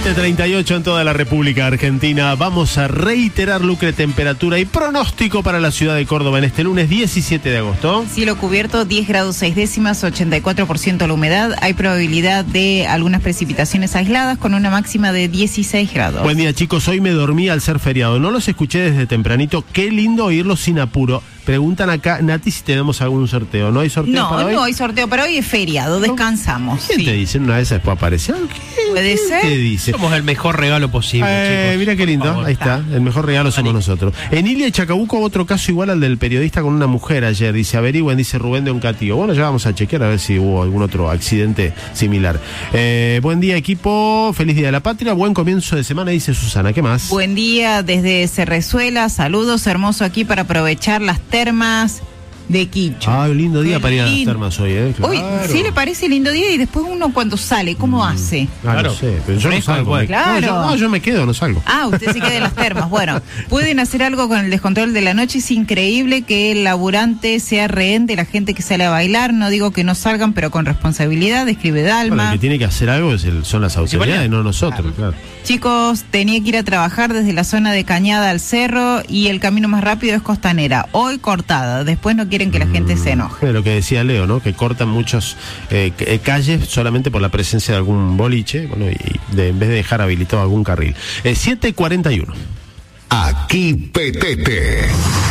7:38 en toda la República Argentina. Vamos a reiterar, Lucre, temperatura y pronóstico para la ciudad de Córdoba en este lunes 17 de agosto. Cielo cubierto, 10 grados 6 décimas, 84% la humedad. Hay probabilidad de algunas precipitaciones aisladas con una máxima de 16 grados. Buen día, chicos. Hoy me dormí al ser feriado. No los escuché desde tempranito. Qué lindo oírlos sin apuro. Preguntan acá, Nati, si tenemos algún sorteo. ¿No hay sorteo para hoy? No hay sorteo para hoy, es feriado, descansamos. ¿Quién te dice? ¿Una vez después apareció? ¿Puede ser? ¿Qué dice? Somos el mejor regalo posible, chicos. Mira qué lindo, ahí está. El mejor regalo somos nosotros. En Ilia y Chacabuco, otro caso igual al del periodista con una mujer ayer. Dice, averigüen, dice Rubén de Oncatío. Bueno, ya vamos a chequear a ver si hubo algún otro accidente similar. Buen día, equipo. Feliz Día de la Patria. Buen comienzo de semana, dice Susana. ¿Qué más? Buen día desde Cerrezuela. Saludos, hermoso aquí para aprovechar las termas de Quicho. Ah, un lindo día para ir a las termas hoy, Claro. Hoy sí le parece lindo día y después uno cuando sale, ¿cómo hace? Claro, no sé, pero yo no salgo. Claro. Yo me quedo, no salgo. Ah, usted se queda en las termas. Bueno, pueden hacer algo con el descontrol de la noche. Es increíble que el laburante sea rehén de la gente que sale a bailar. No digo que no salgan, pero con responsabilidad, escribe Dalma. Bueno, el que tiene que hacer algo son las autoridades, no nosotros, claro. Chicos, tenía que ir a trabajar desde la zona de Cañada al cerro y el camino más rápido es Costanera. Hoy cortada, después no quieren que la gente se enoje. Lo que decía Leo, ¿no? Que cortan muchas calles solamente por la presencia de algún boliche, bueno, en vez de dejar habilitado algún carril. 7:41. Aquí Petete.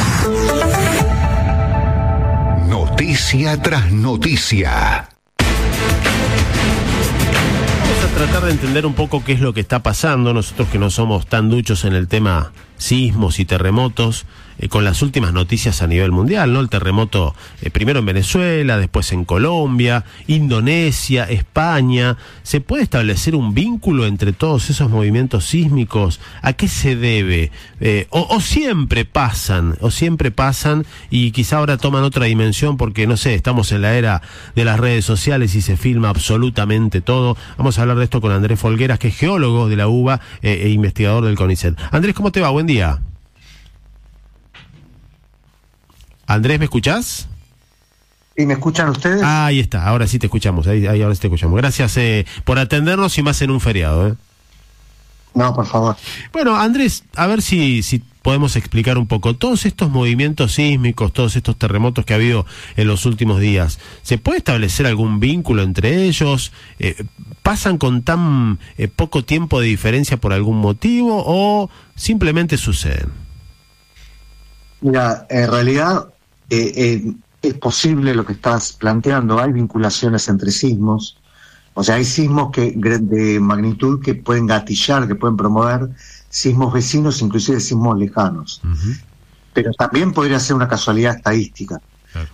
Noticia tras noticia. Tratar de entender un poco qué es lo que está pasando, nosotros que no somos tan duchos en el tema sismos y terremotos, con las últimas noticias a nivel mundial, ¿no? El terremoto primero en Venezuela, después en Colombia, Indonesia, España. ¿Se puede establecer un vínculo entre todos esos movimientos sísmicos? ¿A qué se debe? O siempre pasan y quizá ahora toman otra dimensión porque, no sé, estamos en la era de las redes sociales y se filma absolutamente todo. Vamos a hablar de esto con Andrés Folgueras, que es geólogo de la UBA e investigador del CONICET. Andrés, ¿cómo te va? Buen día. Andrés, ¿me escuchás? ¿Y me escuchan ustedes? Ah, ahí está, ahora sí te escuchamos, ahí ahora sí te escuchamos. Gracias por atendernos y más en un feriado. No, por favor. Bueno, Andrés, a ver si podemos explicar un poco todos estos movimientos sísmicos, todos estos terremotos que ha habido en los últimos días. ¿Se puede establecer algún vínculo entre ellos? ¿Pasan con tan poco tiempo de diferencia por algún motivo o simplemente suceden? Mira, en realidad es posible lo que estás planteando. Hay vinculaciones entre sismos. O sea, hay sismos de magnitud que pueden gatillar, que pueden promover sismos vecinos, inclusive sismos lejanos. Uh-huh. Pero también podría ser una casualidad estadística. Claro.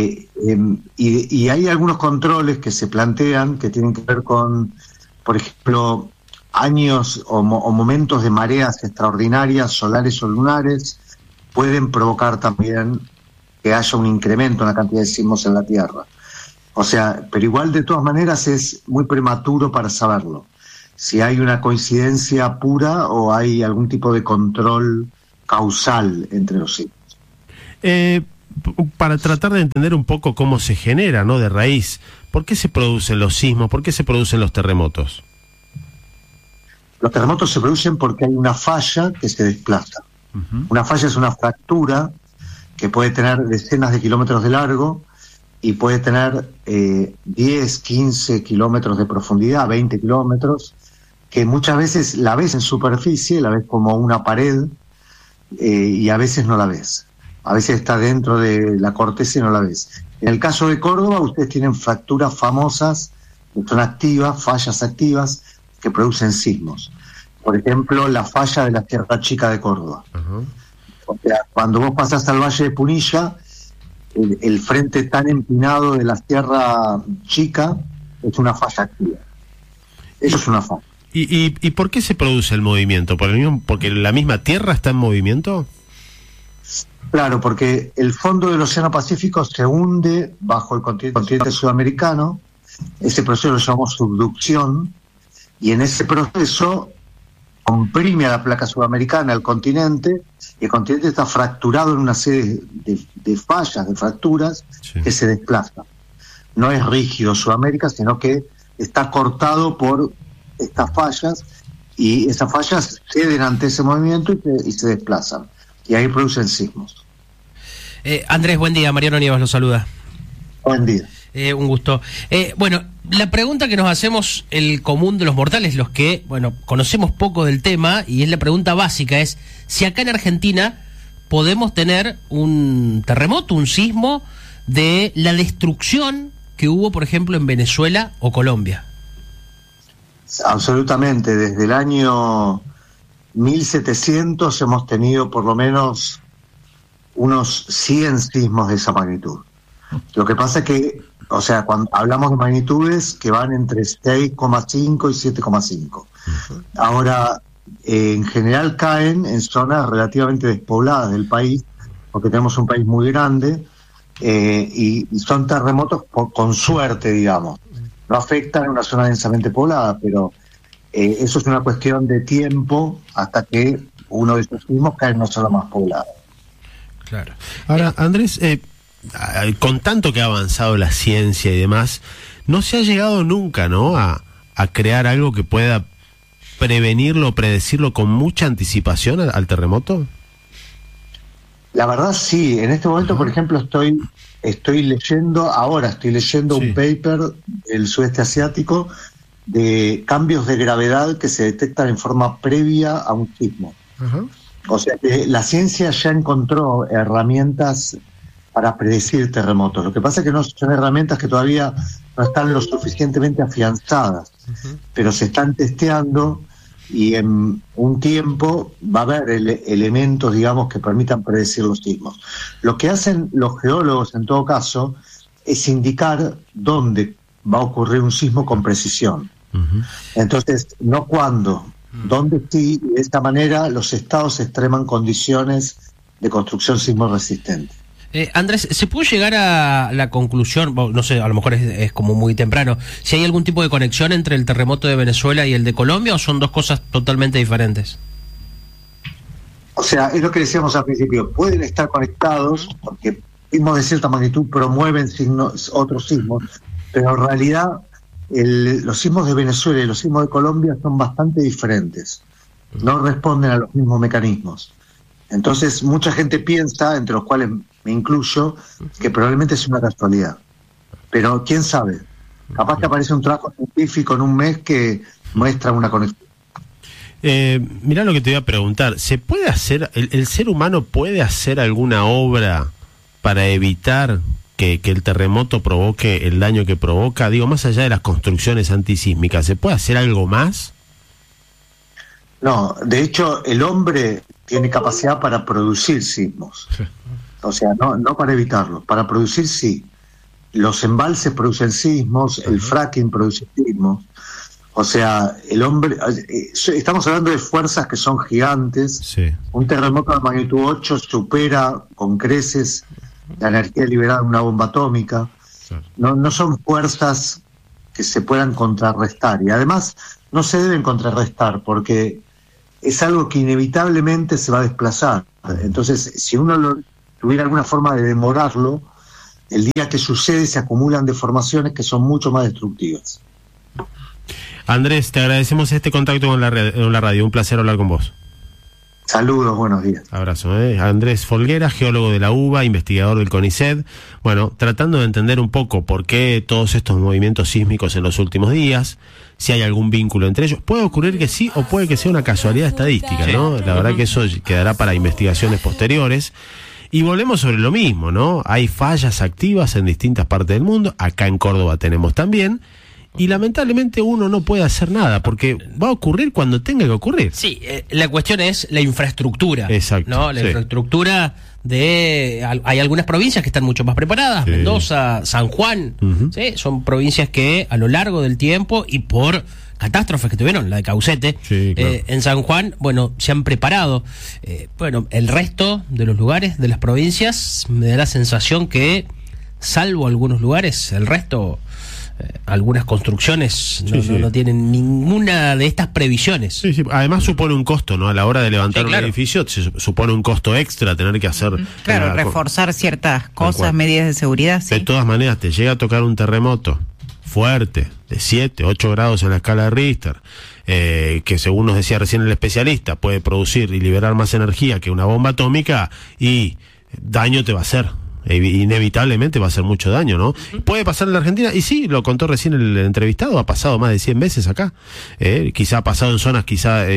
Y hay algunos controles que se plantean que tienen que ver con, por ejemplo, años o momentos de mareas extraordinarias, solares o lunares, pueden provocar también que haya un incremento en la cantidad de sismos en la Tierra. O sea, pero igual de todas maneras es muy prematuro para saberlo. Si hay una coincidencia pura o hay algún tipo de control causal entre los sismos. Para tratar de entender un poco cómo se genera, ¿no? De raíz, ¿por qué se producen los sismos? ¿Por qué se producen los terremotos? Los terremotos se producen porque hay una falla que se desplaza. Uh-huh. Una falla es una fractura que puede tener decenas de kilómetros de largo y puede tener 10, 15 kilómetros de profundidad, 20 kilómetros, que muchas veces la ves en superficie, la ves como una pared, y a veces no la ves. A veces está dentro de la corteza y no la ves. En el caso de Córdoba, ustedes tienen fracturas famosas, que son activas, fallas activas, que producen sismos. Por ejemplo, la falla de la Sierra Chica de Córdoba. Uh-huh. O sea, cuando vos pasás al Valle de Punilla, el frente tan empinado de la Sierra Chica es una falla activa. Eso es una falla. ¿Y por qué se produce el movimiento? ¿Porque la misma Tierra está en movimiento? Claro, porque el fondo del Océano Pacífico se hunde bajo el continente sudamericano. Ese proceso lo llamamos subducción, y en ese proceso comprime a la placa sudamericana, al continente, y el continente está fracturado en una serie de fallas, de fracturas, sí, que se desplazan. No es rígido Sudamérica, sino que está cortado por estas fallas, y esas fallas ceden ante ese movimiento y se desplazan, y ahí producen sismos. Andrés, buen día. Mariano Nievas lo saluda. Buen día. Un gusto. Bueno, la pregunta que nos hacemos el común de los mortales, los que, conocemos poco del tema, y es la pregunta básica, es si acá en Argentina podemos tener un terremoto, un sismo de la destrucción que hubo, por ejemplo, en Venezuela o Colombia. Absolutamente, desde el año 1700 hemos tenido por lo menos unos 100 sismos de esa magnitud. Lo que pasa es que, cuando hablamos de magnitudes que van entre 6,5 y 7,5. Ahora, en general caen en zonas relativamente despobladas del país, porque tenemos un país muy grande, y son terremotos con suerte, digamos. No afectan a una zona densamente poblada, pero eso es una cuestión de tiempo hasta que uno de esos sismos cae en una zona más poblada. Claro. Ahora, Andrés, con tanto que ha avanzado la ciencia y demás, no se ha llegado nunca, ¿no?, a crear algo que pueda prevenirlo, predecirlo con mucha anticipación al terremoto. La verdad sí, en este momento, por ejemplo, estoy leyendo un paper del sudeste asiático de cambios de gravedad que se detectan en forma previa a un sismo. O sea que la ciencia ya encontró herramientas para predecir terremotos. Lo que pasa es que no son herramientas que todavía no están lo suficientemente afianzadas, pero se están testeando, y en un tiempo va a haber elementos, digamos, que permitan predecir los sismos. Lo que hacen los geólogos, en todo caso, es indicar dónde va a ocurrir un sismo con precisión. Entonces, no cuándo, dónde sí, y de esta manera los estados extreman condiciones de construcción sismo resistente. Andrés, ¿se puede llegar a la conclusión, no sé, a lo mejor es como muy temprano, si hay algún tipo de conexión entre el terremoto de Venezuela y el de Colombia, o son dos cosas totalmente diferentes? O sea, es lo que decíamos al principio, pueden estar conectados porque sismos de cierta magnitud promueven otros sismos, pero en realidad los sismos de Venezuela y los sismos de Colombia son bastante diferentes, no responden a los mismos mecanismos. Entonces mucha gente piensa, entre los cuales me incluyo, que probablemente es una casualidad. Pero quién sabe, capaz que aparece un trabajo científico en un mes que muestra una conexión. Mirá lo que te voy a preguntar, ¿se puede hacer, el ser humano puede hacer alguna obra para evitar que el terremoto provoque el daño que provoca? Digo, más allá de las construcciones antisísmicas, ¿se puede hacer algo más? No, de hecho el hombre tiene capacidad para producir sismos. O sea, no para evitarlos, para producir sí. Los embalses producen sismos, el fracking produce sismos. O sea, el hombre, estamos hablando de fuerzas que son gigantes. Sí. Un terremoto de magnitud 8 supera con creces la energía liberada de una bomba atómica. No son fuerzas que se puedan contrarrestar, y además no se deben contrarrestar porque es algo que inevitablemente se va a desplazar. Entonces, si uno tuviera alguna forma de demorarlo, el día que sucede se acumulan deformaciones que son mucho más destructivas. Andrés, te agradecemos este contacto con la radio. Un placer hablar con vos. Saludos, buenos días. Abrazo. Andrés Folguera, geólogo de la UBA, investigador del CONICET. Bueno, tratando de entender un poco por qué todos estos movimientos sísmicos en los últimos días, si hay algún vínculo entre ellos. Puede ocurrir que sí o puede que sea una casualidad estadística, ¿no? La verdad que eso quedará para investigaciones posteriores. Y volvemos sobre lo mismo, ¿no? Hay fallas activas en distintas partes del mundo. Acá en Córdoba tenemos también. Y lamentablemente uno no puede hacer nada, porque va a ocurrir cuando tenga que ocurrir. Sí, la cuestión es la infraestructura. Exacto. ¿No? La infraestructura hay algunas provincias que están mucho más preparadas, Mendoza, San Juan, ¿sí? Son provincias que a lo largo del tiempo y por catástrofes que tuvieron, la de Caucete, claro. En San Juan, se han preparado. El resto de los lugares, de las provincias, me da la sensación que, salvo algunos lugares, el resto... algunas construcciones no tienen ninguna de estas previsiones. Además supone un costo, ¿no? A la hora de levantar un edificio se supone un costo extra tener que hacer... Claro, reforzar ciertas cosas, medidas de seguridad. De todas maneras, te llega a tocar un terremoto fuerte, de 7, 8 grados en la escala de Richter, que según nos decía recién el especialista, puede producir y liberar más energía que una bomba atómica, y daño te va a hacer. Inevitablemente va a hacer mucho daño, ¿no? Puede pasar en la Argentina, y sí, lo contó recién el entrevistado, ha pasado más de 100 veces acá, quizá ha pasado en zonas,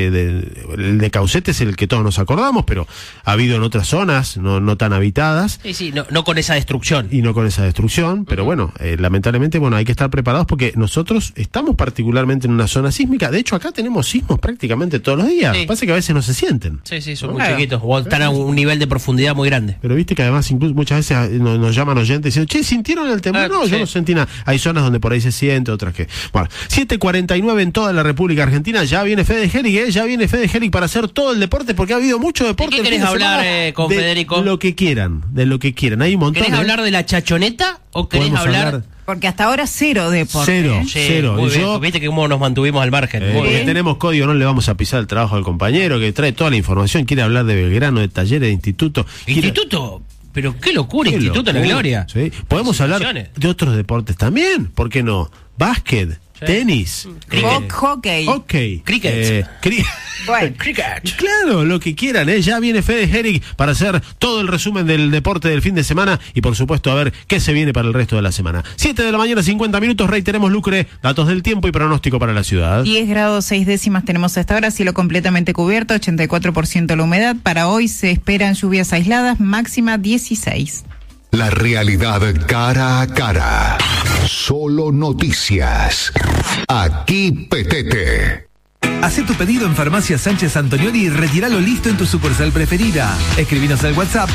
el de Caucete es el que todos nos acordamos, pero ha habido en otras zonas no tan habitadas. Sí, no con esa destrucción. Y no con esa destrucción, pero bueno, lamentablemente, hay que estar preparados porque nosotros estamos particularmente en una zona sísmica. De hecho, acá tenemos sismos prácticamente todos los días. Sí. Pasa que a veces no se sienten. Sí, son muy chiquitos, o están a un nivel de profundidad muy grande. Pero viste que además incluso muchas veces nos llaman oyentes diciendo, che, ¿sintieron el temblor? No, yo no sentí nada. Hay zonas donde por ahí se siente, otras que... Bueno, 7:49 en toda la República Argentina. Ya viene Fede Gehrig, ya viene Fede Gehrig para hacer todo el deporte, porque ha habido mucho deporte. ¿De qué querés hablar con Federico? De lo que quieran. Hay un montón. ¿Querés hablar de la chachoneta o querés hablar...? Porque hasta ahora cero deporte. Cero. Muy Y bien, yo, viste que cómo nos mantuvimos al margen. porque tenemos código, no le vamos a pisar el trabajo al compañero que trae toda la información, quiere hablar de Belgrano, de talleres, de instituto. ¿Instituto? Pero qué locura, Instituto de la Gloria. Sí. Podemos hablar de otros deportes también, ¿por qué no? Básquet, tenis, Hockey. Cricket. Bueno. Cricket. Claro, lo que quieran, ya viene Fede Gehrig para hacer todo el resumen del deporte del fin de semana y por supuesto a ver qué se viene para el resto de la semana. 7 de la mañana, 50 minutos, reiteremos, Lucre, datos del tiempo y pronóstico para la ciudad. 10 grados 6 décimas tenemos hasta ahora, cielo completamente cubierto, 84% la humedad. Para hoy se esperan lluvias aisladas, máxima 16. La realidad cara a cara. Solo noticias. Aquí Petete. Hacé tu pedido en Farmacia Sánchez Antonioli y retíralo listo en tu sucursal preferida. Escribinos al WhatsApp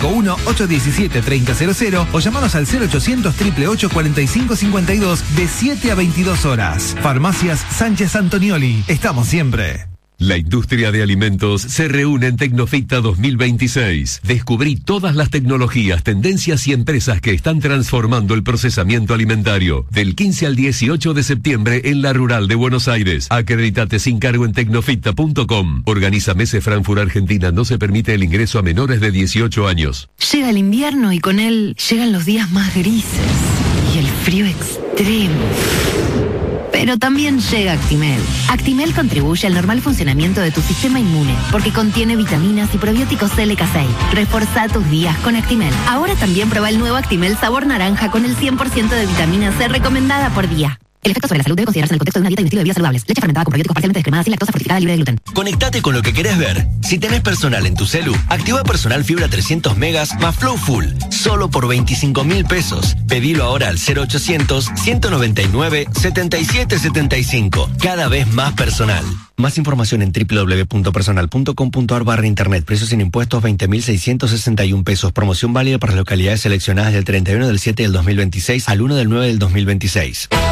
351-817-3000 o llamanos al 0800-888-4552 de 7 a 22 horas. Farmacias Sánchez Antonioli. Estamos siempre. La industria de alimentos se reúne en Tecnofita 2026. Descubrí todas las tecnologías, tendencias y empresas que están transformando el procesamiento alimentario. Del 15 al 18 de septiembre en la Rural de Buenos Aires. Acreditate sin cargo en tecnofita.com. Organiza Mese Frankfurt Argentina. No se permite el ingreso a menores de 18 años. Llega el invierno y con él llegan los días más grises y el frío extremo. Pero también llega Actimel. Actimel contribuye al normal funcionamiento de tu sistema inmune porque contiene vitaminas y probióticos LK6. Reforza tus días con Actimel. Ahora también prueba el nuevo Actimel sabor naranja con el 100% de vitamina C recomendada por día. El efecto sobre la salud debe considerarse en el contexto de una dieta y un estilo de vida saludables. Leche fermentada con probióticos parcialmente descremada sin lactosa, fortificada, libre de gluten. Conectate con lo que querés ver. Si tenés Personal en tu celu, activa Personal Fibra 300 megas más Flow Full, solo por 25.000 pesos. Pedilo ahora al 0800-199-7775. Cada vez más personal. Más información en www.personal.com.ar/internet. Precios sin impuestos 20.661 pesos. Promoción válida para las localidades seleccionadas del 31 del 7 del 2026 al 1 del 9 del 2026.